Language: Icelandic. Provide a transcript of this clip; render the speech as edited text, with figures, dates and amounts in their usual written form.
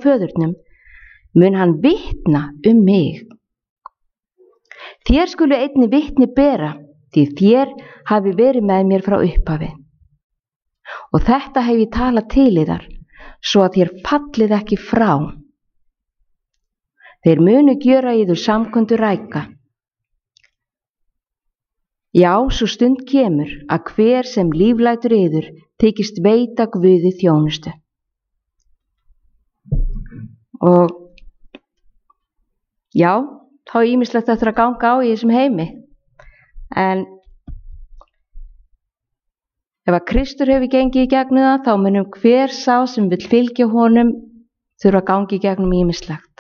föðurnum, mun hann vitna mig. Þér skulu einnig vitni bera, því þér hafi verið með mér frá upphafi. Og þetta hef ég talað til yðar, svo að þér fallið ekki frá. Þeir munu gjöra yður samkundu ræka. Já, svo stund kemur að hver sem líflætur yður þykist veita Guði þjónustu. Og já, þá er ýmislegt eftir að ganga á í þessum heimi. En ef að Kristur hefur gengið í gegnum það, þá munum hver sá sem vill fylgja honum þurfa að ganga í gegnum ýmislegt.